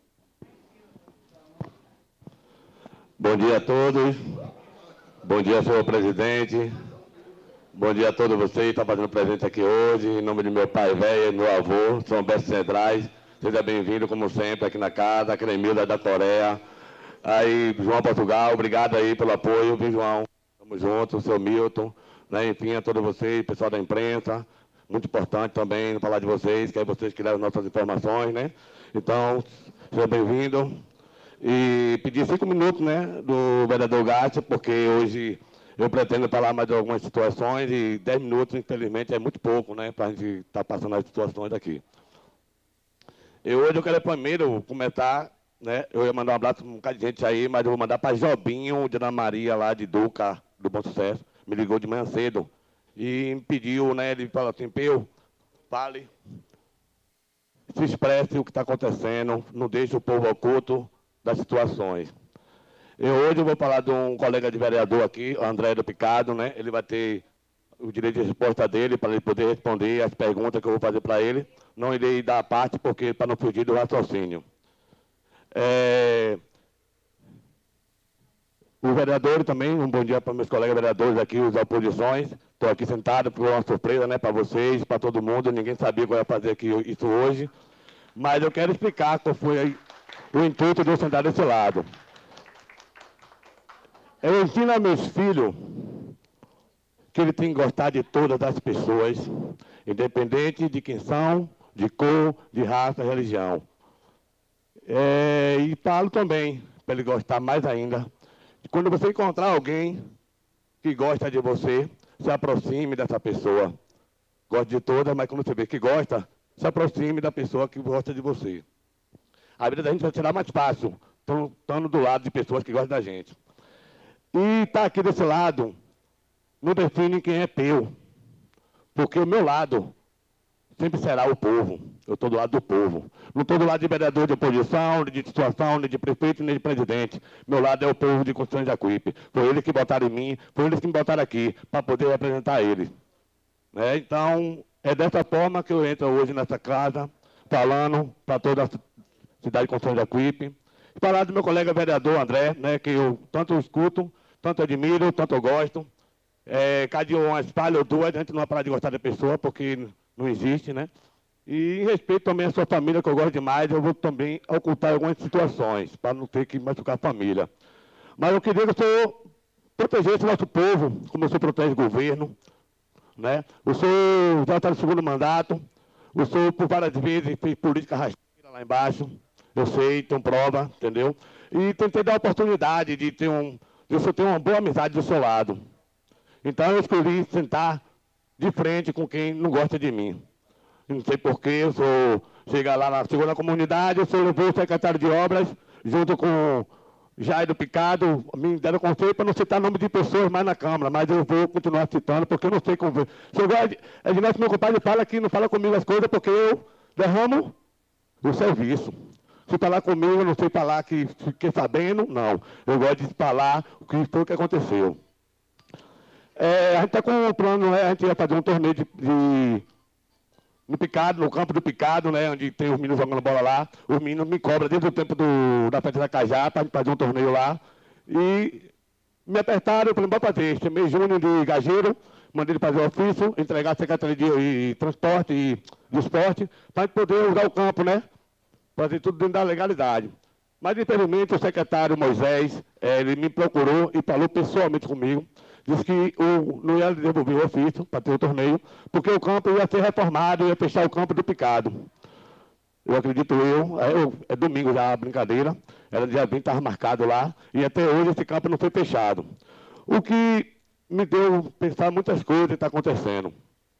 Bom dia a todos. Bom dia, senhor presidente. Bom dia a todos vocês que estão fazendo presente aqui hoje. Em nome de meu pai velho, meu avô, São Bento Centrais. Seja bem-vindo, como sempre, aqui na casa. Cremilda da Coreia. Aí, João Portugal, obrigado aí pelo apoio, viu, João? Tamo junto, o seu Milton, né? Enfim, a todos vocês, pessoal da imprensa. Muito importante também falar de vocês, que é vocês que levam nossas informações, né? Então, seja bem-vindo. E pedir 5 minutos, né, do vereador Gatti, porque hoje eu pretendo falar mais de algumas situações e 10 minutos, infelizmente, é muito pouco, né, para a gente estar passando as situações daqui. Hoje eu quero primeiro começar, né, eu ia mandar um abraço para um bocado de gente aí, mas eu vou mandar para Jobinho, de Ana Maria, lá de Duca, do Bom Sucesso, me ligou de manhã cedo e me pediu, né, ele falou assim, Peu, fale, se expresse o que está acontecendo, não deixe o povo oculto das situações. Hoje eu vou falar de um colega de vereador aqui, o André do Picado, né? Ele vai ter o direito de resposta dele, para ele poder responder as perguntas que eu vou fazer para ele. Não irei dar a parte, porque para não fugir do raciocínio. O vereador também, um bom dia para meus colegas vereadores aqui, os oposições. Estou aqui sentado, foi uma surpresa, né, para vocês, para todo mundo. Ninguém sabia que eu ia fazer aqui isso hoje. Mas eu quero explicar qual foi o intuito de eu sentar desse lado. Eu ensino a meus filhos que ele tem que gostar de todas as pessoas, independente de quem são, de cor, de raça, religião. E falo também, para ele gostar mais ainda, quando você encontrar alguém que gosta de você, se aproxime dessa pessoa. Gosta de todas, mas quando você vê que gosta, se aproxime da pessoa que gosta de você. A vida da gente vai será mais fácil, estando do lado de pessoas que gostam da gente. E estar aqui desse lado não define quem é Peu, porque o meu lado sempre será o povo. Eu estou do lado do povo. Não estou do lado de vereador de oposição, nem de situação, nem de prefeito, nem de presidente. Meu lado é o povo de Construção de Jacuípe. Foi eles que botaram em mim, foi eles que me botaram aqui, para poder representar eles. Né? Então, é dessa forma que eu entro hoje nessa casa, falando para toda a cidade de Construção de Jacuípe. Falar do meu colega vereador André, né, que eu tanto escuto, tanto admiro, tanto eu gosto. Cada uma espalha ou duas, a gente não vai parar de gostar da pessoa, porque não existe, né? E em respeito também à sua família, que eu gosto demais, eu vou também ocultar algumas situações, para não ter que machucar a família. Mas eu queria que o senhor protegesse o nosso povo, como o senhor protege o governo, né? O senhor já está no segundo mandato, o senhor por várias vezes fez política rasteira lá embaixo, eu sei, tenho prova, entendeu? E tentei dar a oportunidade de ter uma boa amizade do seu lado. Então eu escolhi sentar de frente com quem não gosta de mim. Não sei porquê, o senhor chegou na comunidade, o senhor levou o secretário de obras, junto com Jair Picado, me deram conselho para não citar nome de pessoas mais na Câmara, mas eu vou continuar citando, porque eu não sei como... Ednilson, meu compadre, fala que não fala comigo as coisas, porque eu derramo o serviço. Se falar comigo, eu não sei falar que fiquei sabendo, não. Eu gosto de falar o que foi o que aconteceu. A gente está com um plano, né? A gente ia fazer um torneio no Picado, no campo do Picado, né? Onde tem os meninos jogando bola lá. Os meninos me cobram desde o tempo da festa da Cajá para fazer um torneio lá. E me apertaram, eu falei, bora fazer. Chamei Júnior de Gageiro, mandei ele fazer o ofício, entregar a Secretaria de Transporte e de Esporte, para poder usar o campo, né? Fazer tudo dentro da legalidade. Mas, infelizmente, o secretário Moisés, ele me procurou e falou pessoalmente comigo, disse que não ia devolver o ofício para ter o torneio, porque o campo ia ser reformado, ia fechar o campo do Picado. Eu acredito é domingo já a brincadeira, era dia 20, estava marcado lá, e até hoje esse campo não foi fechado. O que me deu pensar muitas coisas que está acontecendo.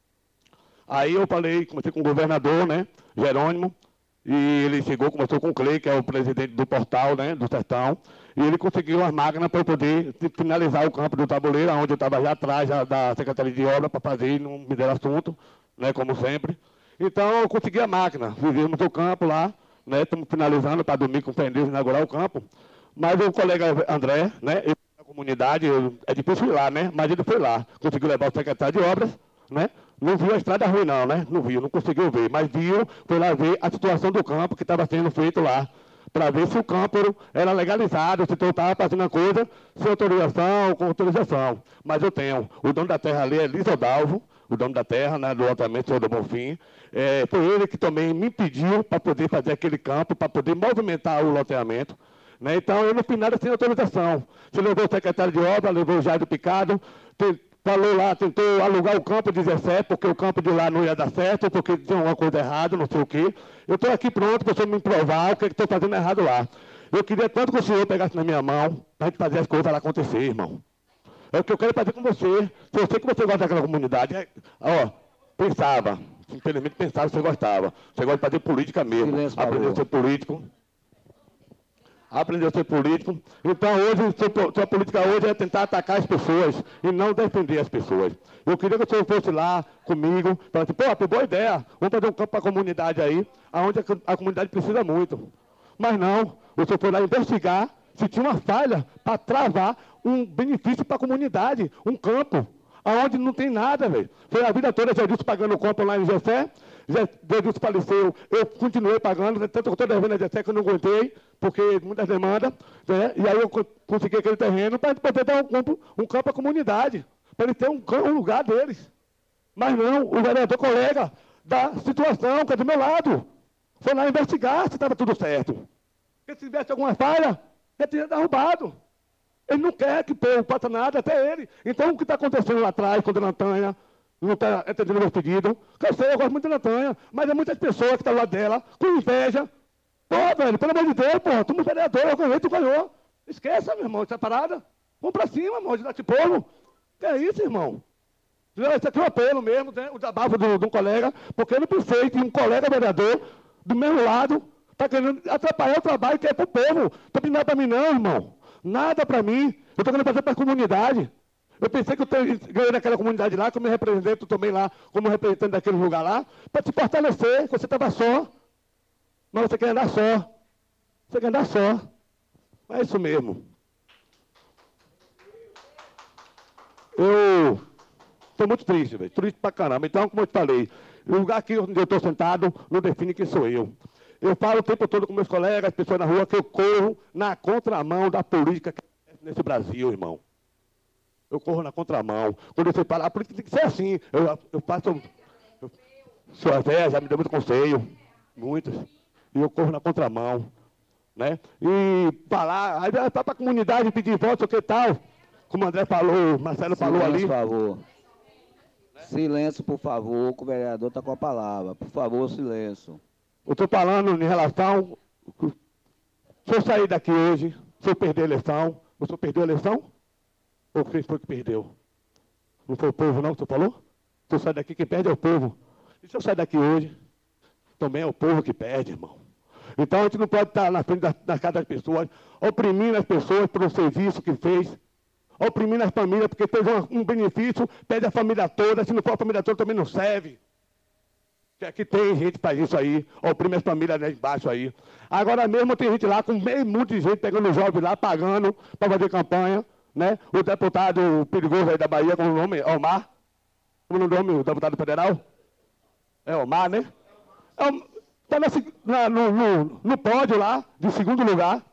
Aí eu comecei com o governador, né, Jerônimo, e ele chegou, começou com o Clay, que é o presidente do portal, né, do Sertão, e ele conseguiu as máquinas para eu poder finalizar o campo do tabuleiro, onde eu estava já atrás da Secretaria de Obra para fazer, e não me deram assunto, né, como sempre. Então eu consegui a máquina, vivemos o campo lá, né, estamos finalizando para domingo com o inaugurar o campo. Mas o colega André, né, ele na comunidade, é difícil ir lá, né, mas ele foi lá, conseguiu levar o secretário de Obras, né. Não viu a estrada ruim não, né? Não viu, não conseguiu ver, mas viu, foi lá ver a situação do campo que estava sendo feito lá, para ver se o campo era legalizado, se eu estava fazendo a coisa sem autorização ou com autorização. Mas eu tenho, o dono da terra ali é Lisodalvo, o dono da terra, né, do loteamento, senhor do Bonfim, foi ele que também me pediu para poder fazer aquele campo, para poder movimentar o loteamento. Né? Então, eu não fiz nada sem autorização. Você levou o secretário de obra, levou o Jair Picado, falou lá, tentou alugar o campo 17, porque o campo de lá não ia dar certo, porque tinha uma coisa errada, não sei o quê. Eu estou aqui pronto para o senhor me provar o que estou fazendo errado lá. Eu queria tanto que o senhor pegasse na minha mão, para a gente fazer as coisas lá acontecer, irmão. É o que eu quero fazer com você. Se eu sei que você gosta daquela comunidade, pensava, infelizmente pensava que você gostava. Você gosta de fazer política mesmo, aprender a ser político. Aprendeu a ser político. Então, hoje, sua política hoje é tentar atacar as pessoas e não defender as pessoas. Eu queria que o senhor fosse lá comigo, falasse, pô, boa ideia, vamos fazer um campo para a comunidade aí, onde a comunidade precisa muito. Mas não, o senhor foi lá investigar se tinha uma falha para travar um benefício para a comunidade, um campo, aonde não tem nada, velho. Foi a vida toda, já disse, pagando o campo lá em Jessé, Jesus faleceu, eu continuei pagando, tanto que eu estou devendo a Jessé que eu não aguentei, porque muitas demandas, né? E aí eu consegui aquele terreno para poder dar um campo à comunidade, para ele ter um lugar deles. Mas não, o vereador colega da situação, que é do meu lado, foi lá investigar se estava tudo certo. Porque se tivesse alguma falha, ele teria derrubado. Ele não quer que o povo faça nada, até ele. Então, o que está acontecendo lá atrás, com a dona Tânia, não está entendendo o meu pedido. Eu sei, eu gosto muito da Tânia, mas é muitas pessoas que estão lá dela, com inveja. Pô, velho, pelo amor de Deus, pô, tu é vereador, eu ganhei, tu ganhou. Esqueça, meu irmão, essa parada. Vamos pra cima, irmão, de dar esse povo. Que é isso, irmão? Isso aqui é um apelo mesmo, né? O desabafo de um colega, porque eu não pensei que um colega vereador, do mesmo lado, está querendo atrapalhar o trabalho que é pro povo. Não está pedindo nada para mim, não, irmão. Nada para mim. Eu estou querendo fazer para a comunidade. Eu pensei que eu ganhei naquela comunidade lá, que eu me represento também lá, como representante daquele lugar lá, para te fortalecer, que você estava só. Mas você quer andar só. Você quer andar só. É isso mesmo. Eu estou muito triste, velho. Triste pra caramba. Então, como eu te falei, o lugar aqui onde eu estou sentado não define quem sou eu. Eu falo o tempo todo com meus colegas, as pessoas na rua, que eu corro na contramão da política que acontece nesse Brasil, irmão. Eu corro na contramão. Quando você fala, a política tem que ser assim. Eu faço... Sua véia já me deu muito conselho. Muitos. E eu corro na contramão. Né? E falar, aí vai para a comunidade pedir voto, o que tal? Como o André falou, o Marcelo falou ali. Por favor. Silêncio, por favor, que o vereador está com a palavra. Por favor, silêncio. Eu estou falando em relação... Se eu sair daqui hoje, se eu perder a eleição, o senhor perdeu a eleição? Ou quem foi que perdeu? Não foi o povo, não, que você falou? Se eu sair daqui, quem perde é o povo. E se eu sair daqui hoje, também é o povo que perde, irmão. Então a gente não pode estar na frente da casa das pessoas, oprimindo as pessoas pelo serviço que fez, oprimindo as famílias, porque teve um benefício, pede a família toda, se não for a família toda também não serve. Que aqui tem gente que faz isso aí, oprime as famílias lá embaixo aí. Agora mesmo tem gente lá com meio mundo de gente pegando jovens lá, pagando para fazer campanha, né? O deputado perigoso aí da Bahia, com o nome Omar, como o nome do deputado federal? É Omar, né? Está no pódio lá, de segundo lugar,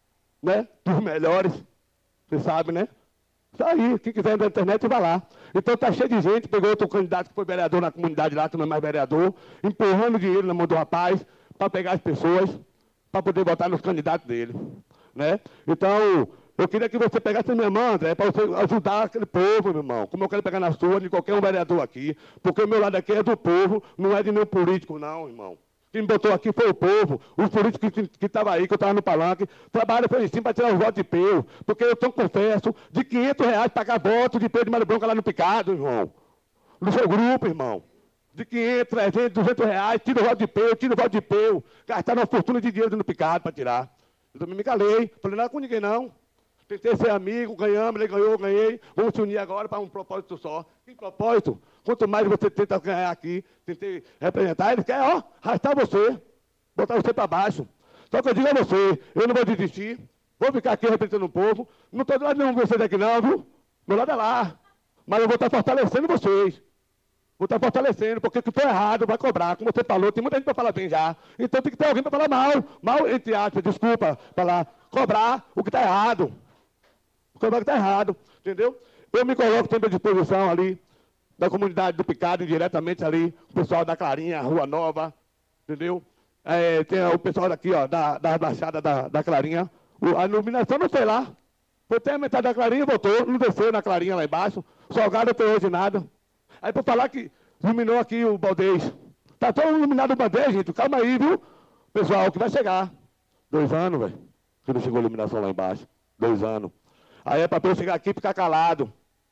né? Dos melhores, você sabe, né? Está aí, quem quiser ir na internet vai lá. Então está cheio de gente, pegou outro candidato que foi vereador na comunidade lá, que não é mais vereador, empurrando dinheiro na mão do rapaz, para pegar as pessoas, para poder votar nos candidatos dele, né? Então, eu queria que você pegasse a minha mão, André, para você ajudar aquele povo, meu irmão, como eu quero pegar na sua, de qualquer um vereador aqui, porque o meu lado aqui é do povo, não é de nenhum político, não, irmão. Quem me botou aqui foi o povo, os políticos que estavam aí, que eu estava no palanque, trabalham foi em cima para tirar os votos de peu, porque eu estou, confesso, de R$500 pagar voto de peu de Mário Branco lá no Picado, irmão. No seu grupo, irmão. De 500, 300, R$200, tira o voto de peu, tira o voto de peu. Gastaram uma fortuna de dinheiro no Picado para tirar. Eu também me calei, falei nada com ninguém não. Tentei ser amigo, ganhamos, ele ganhou, eu ganhei. Vamos se unir agora para um propósito só. Que propósito? Quanto mais você tenta ganhar aqui, tentei representar, ele quer, ó, arrastar você, botar você para baixo. Só que eu digo a você, eu não vou desistir, vou ficar aqui representando o povo. Não estou do lado nenhum de vocês aqui não, viu? Meu lado é lá. Mas eu vou estar fortalecendo vocês. Vou estar fortalecendo, porque o que for errado vai cobrar. Como você falou, tem muita gente para falar bem já. Então tem que ter alguém para falar mal. Mal, entre aspas, desculpa, falar, cobrar o que está errado. Cobrar o que está errado, entendeu? Eu me coloco sempre à disposição ali, da comunidade do Picado, diretamente ali, o pessoal da Clarinha, Rua Nova, entendeu? Tem o pessoal daqui, ó, da Baixada da Clarinha. A iluminação não foi lá. Botei a metade da Clarinha e voltou, não desceu na Clarinha lá embaixo. Salgado até hoje nada. Aí para falar que iluminou aqui o Baldez. Tá todo iluminado o Baldez, gente. Calma aí, viu? Pessoal, que vai chegar. 2 anos, velho. Que não chegou a iluminação lá embaixo. 2 anos. Aí é para eu chegar aqui e ficar calado.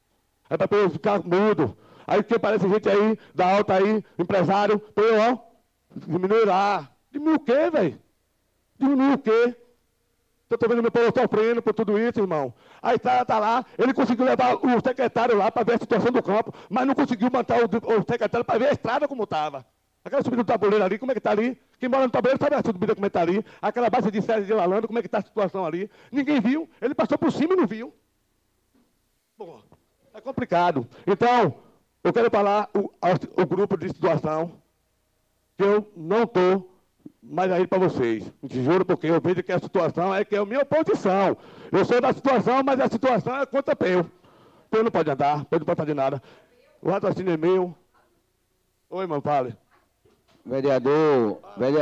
É para eu ficar mudo. Aí que aparece gente aí, da alta aí, empresário, eu, ó, diminui lá. Diminui o quê, velho? Diminui o quê? Eu estou vendo meu povo sofrendo por tudo isso, irmão. Aí tá lá, ele conseguiu levar o secretário lá para ver a situação do campo, mas não conseguiu manter o secretário para ver a estrada como estava. Aquela subida do tabuleiro ali, como é que está ali? Quem mora no tabuleiro sabe a subida como é que está ali. Aquela base de Sérgio de Lalando, como é que está a situação ali. Ninguém viu, ele passou por cima e não viu. Bom, é complicado. Então, eu quero falar o grupo de situação que eu não estou mais aí para vocês. Te juro, porque eu vejo que a situação é que é a minha oposição. Eu sou da situação, mas a situação é contra peu. Peu não pode andar, peu não pode fazer nada. O raciocínio é meu. Oi, irmão, fale. Vereador,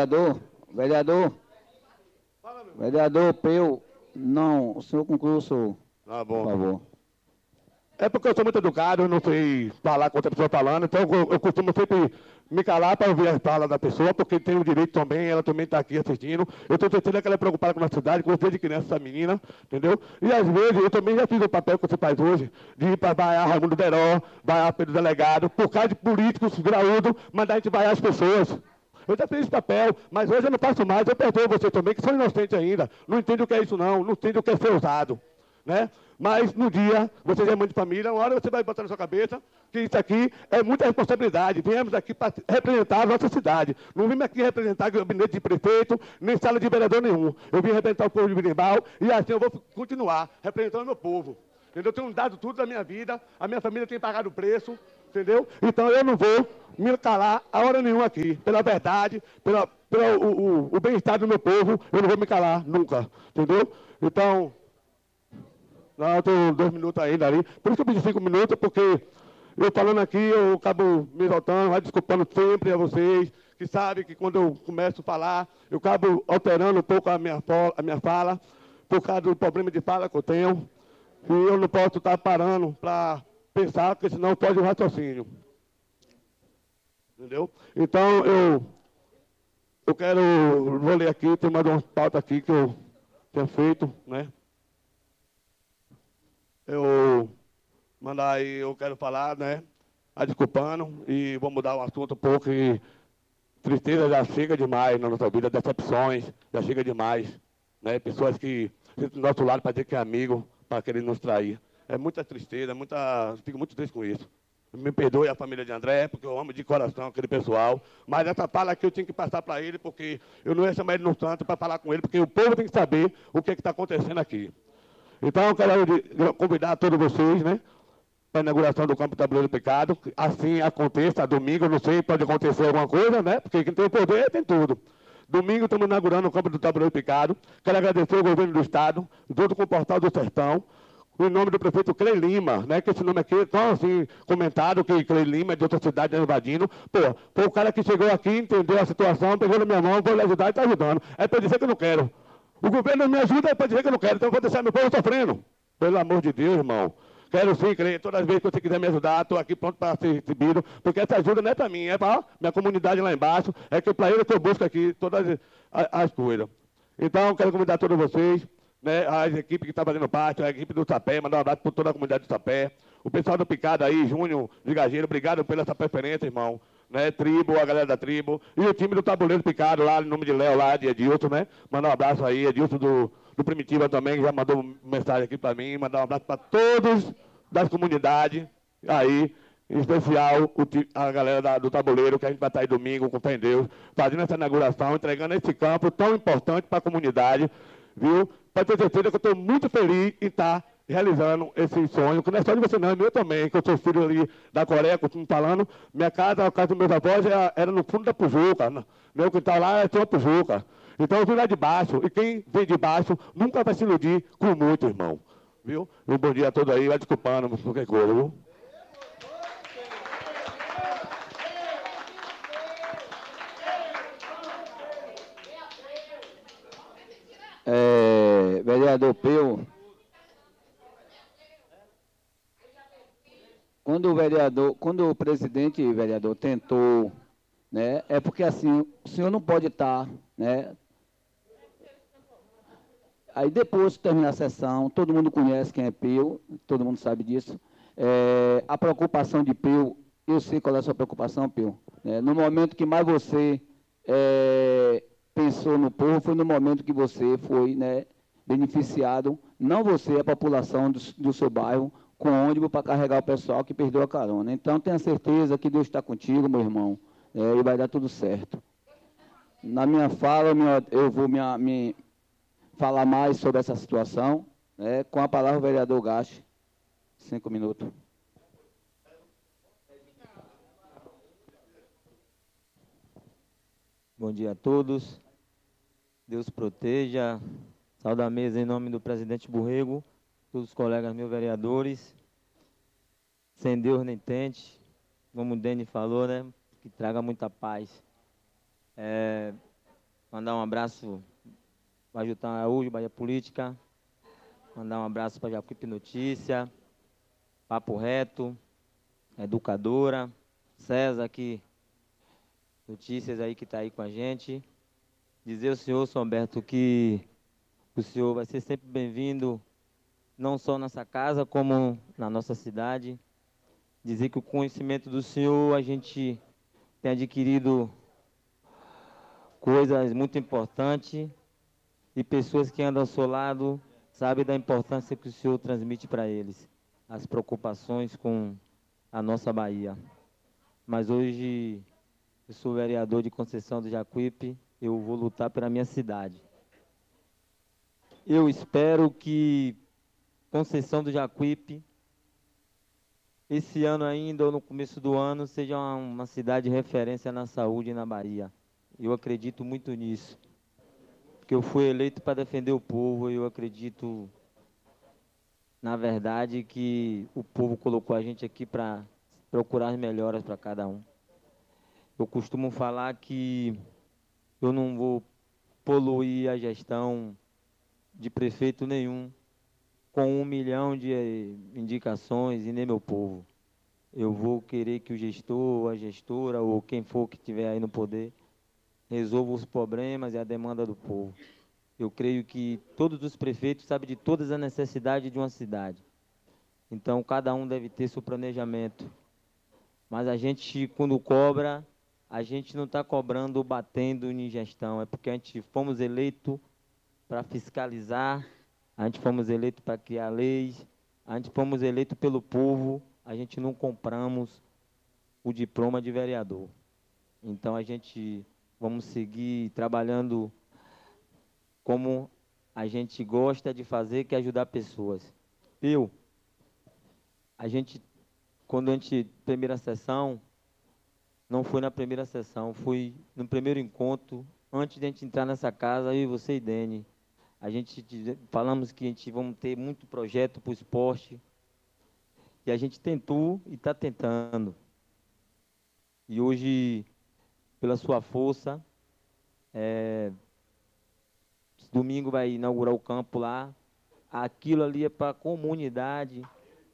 peu, não, o senhor conclui o senhor. Tá bom. Por favor. É porque eu sou muito educado, eu não sei falar com outra pessoa falando, então eu costumo sempre me calar para ouvir as falas da pessoa, porque tem o direito também, ela também está aqui assistindo. Eu estou sentindo que ela é preocupada com a cidade, com de criança, essa menina, entendeu? E às vezes eu também já fiz o papel que você faz hoje, de ir para vaiar Raimundo Deró, vaiar Pedro Delegado, por causa de políticos graúdos, mandar a gente vaiar as pessoas. Eu já fiz esse papel, mas hoje eu não faço mais, eu perdoo você também, que são inocentes ainda. Não entende o que é isso não entende o que é ser usado. né? Mas no dia, você já é mãe de família, uma hora você vai botar na sua cabeça que isso aqui é muita responsabilidade. Viemos aqui para representar a nossa cidade. Não vim aqui representar gabinete de prefeito, nem sala de vereador nenhum. Eu vim representar o povo de Birimbau e assim eu vou continuar representando o meu povo. Entendeu? Eu tenho dado tudo da minha vida, a minha família tem pagado o preço, entendeu? Então eu não vou me calar a hora nenhuma aqui. Pela verdade, pelo bem-estar do meu povo, eu não vou me calar nunca. Entendeu? Então, não, eu tenho 2 minutos ainda ali. Por isso que eu pedi 5 minutos, porque eu falando aqui, eu acabo me exaltando, vai desculpando sempre a vocês, que sabem que quando eu começo a falar, eu acabo alterando um pouco a minha fala, por causa do problema de fala que eu tenho. E eu não posso estar parando para pensar, porque senão pode o raciocínio. Entendeu? Então, eu quero, vou ler aqui, tem mais uma pauta aqui que eu tenho feito, né? Mandar aí, eu quero falar, né? Desculpando, e vou mudar o assunto um pouco, e tristeza já chega demais na nossa vida, decepções já chega demais, né? Pessoas que ficam do nosso lado para dizer que é amigo, para querer nos trair. É muita tristeza, fico muito triste com isso. Me perdoe a família de André, porque eu amo de coração aquele pessoal, mas essa fala aqui eu tinha que passar para ele, porque eu não ia chamar ele no santo para falar com ele, porque o povo tem que saber o que está acontecendo aqui. Então, eu quero convidar todos vocês, né, para a inauguração do Campo Tabuleiro do Pecado. Assim aconteça, domingo, não sei, pode acontecer alguma coisa, né, porque quem tem o poder tem tudo. Domingo estamos inaugurando o Campo do Tabuleiro do Pecado. Quero agradecer ao governo do Estado, junto com o Portal do Sertão, em nome do prefeito Clei Lima, né, que esse nome aqui é tão assim comentado, que Clei Lima é de outra cidade, é invadindo. Pô, foi o cara que chegou aqui, entendeu a situação, pegou na minha mão, vou lhe ajudar e está ajudando. É para dizer que eu não quero. O governo me ajuda, é para dizer que eu não quero, então eu vou deixar meu povo sofrendo. Pelo amor de Deus, irmão. Quero sim, crer. Todas as vezes que você quiser me ajudar, estou aqui pronto para ser recebido, porque essa ajuda não é para mim, é para minha comunidade lá embaixo, é que para ele que eu busco aqui todas as coisas. Então, quero convidar todos vocês, né, as equipes que estão fazendo parte, a equipe do Sapé, mandar um abraço para toda a comunidade do Sapé, o pessoal do Picado aí, Júnior de Gageiro, obrigado pela essa preferência, irmão. Né, tribo, a galera da tribo, e o time do Tabuleiro Picado lá, no nome de Léo, lá de Edilson, né? Mandar um abraço aí, Edilson do Primitiva também, que já mandou mensagem aqui para mim, mandar um abraço para todos das comunidades, aí, em especial a galera do Tabuleiro, que a gente vai estar aí domingo, com fé em Deus, fazendo essa inauguração, entregando esse campo tão importante para a comunidade, viu? Para ter certeza que eu estou muito feliz em estar realizando esse sonho, que não é só de você não, é meu também, que eu sou filho ali da Coreia, continuo falando, minha casa, a casa dos meus avós era no fundo da Pujuca, meu quintal lá tinha uma Pujuca. Então eu vim lá de baixo, e quem vem de baixo nunca vai se iludir com muito, irmão. Viu? Um bom dia a todos aí, vai desculpando por qualquer coisa, viu? Vereador Peu, quando o presidente vereador tentou, né, é porque assim, o senhor não pode estar, né? Aí depois que terminar a sessão, todo mundo conhece quem é Peu, todo mundo sabe disso. A preocupação de Peu, eu sei qual é a sua preocupação, Peu. No momento que mais você pensou no povo, foi no momento que você foi, né, beneficiado, não você, a população do seu bairro, com ônibus para carregar o pessoal que perdeu a carona. Então, tenha certeza que Deus está contigo, meu irmão, e vai dar tudo certo. Na minha fala, eu vou me falar mais sobre essa situação, né, com a palavra o vereador Gache. 5 minutos. Bom dia a todos. Deus proteja. Saúde a mesa em nome do presidente Borrego, todos os colegas meus vereadores. Sem Deus nem tente, como o Deni falou, né? Que traga muita paz. Mandar um abraço para Jutão Araújo, Bahia Política. Mandar um abraço para Jacuípe Notícia, Papo Reto, Educadora, César aqui, Notícias aí que está aí com a gente. Dizer ao senhor, São Humberto, que o senhor vai ser sempre bem-vindo, não só nessa casa, como na nossa cidade. Dizer que o conhecimento do senhor, a gente tem adquirido coisas muito importantes e pessoas que andam ao seu lado sabe da importância que o senhor transmite para eles, as preocupações com a nossa Bahia. Mas hoje eu sou vereador de Conceição do Jacuípe, eu vou lutar pela minha cidade. Eu espero que Conceição do Jacuípe, esse ano ainda, ou no começo do ano, seja uma cidade de referência na saúde na Bahia. Eu acredito muito nisso. Porque eu fui eleito para defender o povo, e eu acredito, na verdade, que o povo colocou a gente aqui para procurar as melhoras para cada um. Eu costumo falar que eu não vou poluir a gestão de prefeito nenhum com 1 milhão de indicações e nem meu povo. Eu vou querer que o gestor, a gestora ou quem for que estiver aí no poder resolva os problemas e a demanda do povo. Eu creio que todos os prefeitos sabem de todas as necessidades de uma cidade. Então, cada um deve ter seu planejamento. Mas a gente, quando cobra, a gente não está cobrando batendo em gestão. É porque a gente fomos eleitos para fiscalizar, a gente fomos eleitos para criar leis, a gente fomos eleitos pelo povo, a gente não compramos o diploma de vereador. Então, a gente vamos seguir trabalhando como a gente gosta de fazer, que é ajudar pessoas. Quando a gente, primeira sessão, não foi na primeira sessão, fui no primeiro encontro, antes de a gente entrar nessa casa, eu e você e Dene, falamos que a gente vamos ter muito projeto para o esporte, e a gente tentou e está tentando. E hoje, pela sua força, domingo vai inaugurar o campo lá, aquilo ali é para a comunidade,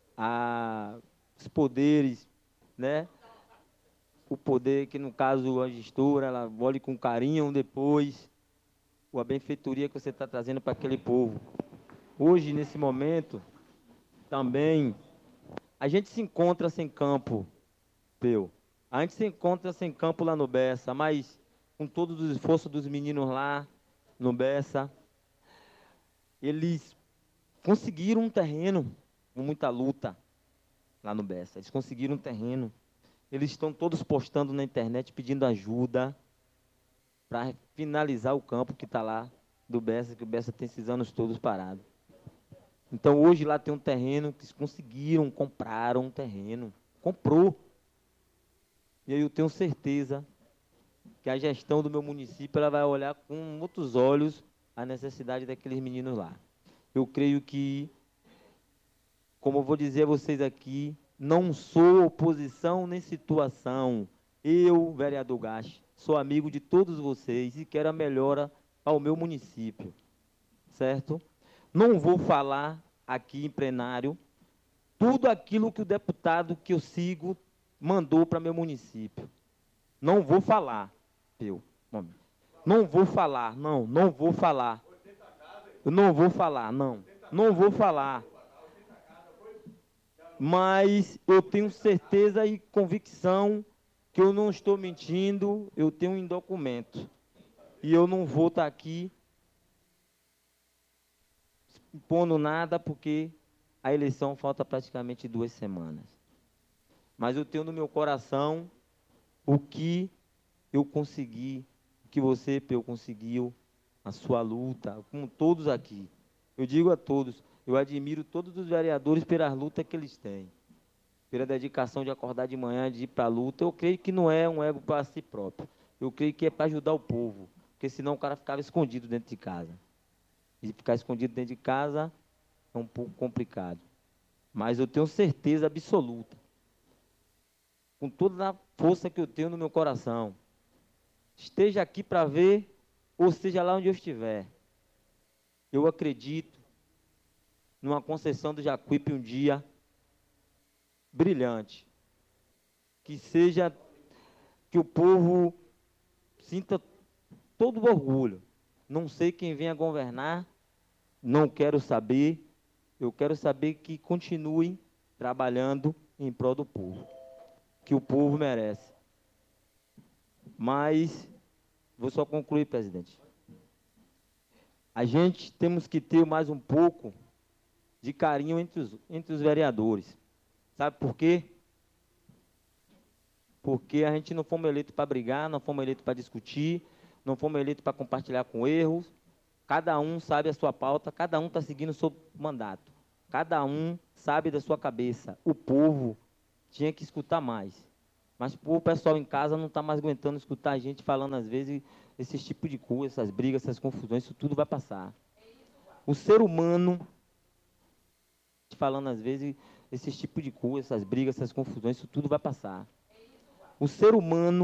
os poderes, né? O poder que, no caso, a gestora, ela olhe com carinho depois, a benfeitoria que você está trazendo para aquele povo. Hoje, nesse momento, também, a gente se encontra sem campo, a gente se encontra sem campo lá no Bessa, mas com todos os esforços dos meninos lá no Bessa, eles conseguiram um terreno com muita luta lá no Bessa. Eles conseguiram um terreno. Eles estão todos postando na internet pedindo ajuda para finalizar o campo que está lá do Bessa, que o Bessa tem esses anos todos parado. Então, hoje lá tem um terreno que eles conseguiram, compraram um terreno. Comprou. E aí eu tenho certeza que a gestão do meu município ela vai olhar com outros olhos a necessidade daqueles meninos lá. Eu creio que, como eu vou dizer a vocês aqui, não sou oposição nem situação. Eu, vereador Gache, sou amigo de todos vocês e quero a melhora ao meu município, certo? Não vou falar aqui em plenário tudo aquilo que o deputado que eu sigo mandou para meu município. Não vou falar, não vou falar, não vou falar. Eu não vou falar, não vou falar. Mas eu tenho certeza e convicção que eu não estou mentindo, eu tenho um documento. E eu não vou estar aqui impondo nada, porque a eleição falta praticamente 2 semanas. Mas eu tenho no meu coração o que eu consegui, o que você, Peu, conseguiu, a sua luta, como todos aqui. Eu digo a todos, eu admiro todos os vereadores pela luta que eles têm, pela dedicação de acordar de manhã, de ir para a luta. Eu creio que não é um ego para si próprio. Eu creio que é para ajudar o povo, porque senão o cara ficava escondido dentro de casa. E ficar escondido dentro de casa é um pouco complicado. Mas eu tenho certeza absoluta, com toda a força que eu tenho no meu coração, esteja aqui para ver, ou seja lá onde eu estiver, eu acredito numa Conceição do Jacuípe um dia brilhante, que o povo sinta todo o orgulho. Não sei quem venha governar, não quero saber, eu quero saber que continuem trabalhando em prol do povo, que o povo merece. Mas, vou só concluir, presidente. A gente temos que ter mais um pouco de carinho entre os vereadores. Sabe por quê? Porque a gente não fomos eleitos para brigar, não fomos eleitos para discutir, não fomos eleitos para compartilhar com erros. Cada um sabe a sua pauta, cada um está seguindo o seu mandato. Cada um sabe da sua cabeça. O povo tinha que escutar mais. Mas o pessoal em casa não está mais aguentando escutar a gente falando, às vezes, esse tipo de coisa, essas brigas, essas confusões, isso tudo vai passar. O ser humano, falando, às vezes, esse tipo de coisa, essas brigas, essas confusões, isso tudo vai passar. O ser humano